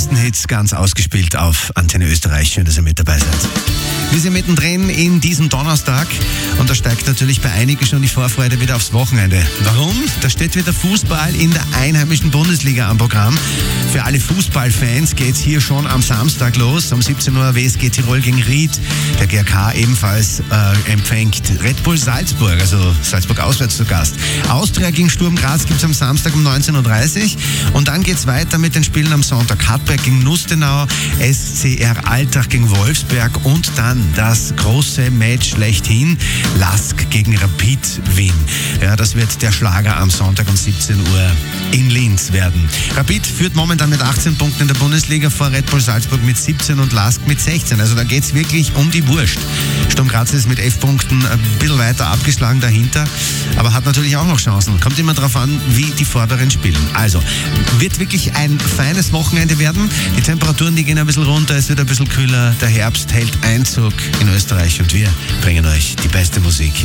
besten Hits ganz ausgespielt auf Antenne Österreich. Schön, dass ihr mit dabei seid. Wir sind mittendrin in diesem Donnerstag und da steigt natürlich bei einigen schon die Vorfreude wieder aufs Wochenende. Warum? Da steht wieder Fußball in der einheimischen Bundesliga am Programm. Für alle Fußballfans geht's hier schon am Samstag los. Um 17 Uhr WSG Tirol gegen Ried. Der GRK ebenfalls empfängt Red Bull Salzburg, also Salzburg auswärts zu Gast. Austria gegen Sturm Graz gibt's am Samstag um 19.30 Uhr. Und dann geht's weiter mit den Spielen am Sonntag. Hartberg gegen Nustenau, SCR Altach gegen Wolfsberg und dann das große Match schlechthin, Lask gegen Rapid Wien. Ja, das wird der Schlager am Sonntag um 17 Uhr in Linz werden. Rapid führt momentan mit 18 Punkten in der Bundesliga vor Red Bull Salzburg mit 17 und Lask mit 16. Also da geht's wirklich um die Wurst. Sturm Graz ist mit 11 Punkten ein bisschen weiter abgeschlagen dahinter, aber hat natürlich auch noch Chancen. Kommt immer darauf an, wie die Vorderen spielen. Also, wird wirklich ein feines Wochenende werden. Die Temperaturen, die gehen ein bisschen runter, es wird ein bisschen kühler. Der Herbst hält Einzug in Österreich und wir bringen euch die beste Musik